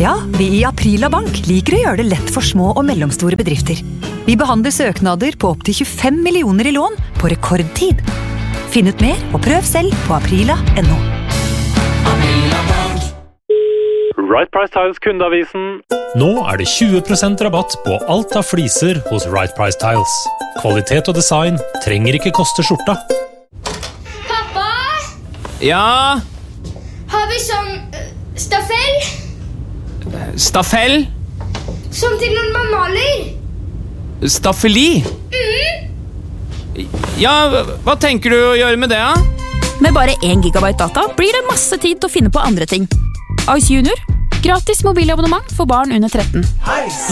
Ja, vi i Aprila Bank liker å gjøre det lett for små og mellomstore bedrifter. Vi behandler søknader på opp til 25 millioner i lån på rekordtid. Finn ut mer og prøv selv på aprila.no. Right Price Tiles kundeavisen. Nå det 20% rabatt på alt av fliser hos Right Price Tiles. Kvalitet og design trenger ikke koste skjorta. Pappa? Ja? Har vi sånn staffell? Staffell? Sånn til når man maler? Staffeli? Ja, hva tenker du å gjøre med det, da? Med bare 1 gigabyte data blir det masse tid til å finne på andre ting. Ice Junior. Gratis mobilabonnement for barn under 13.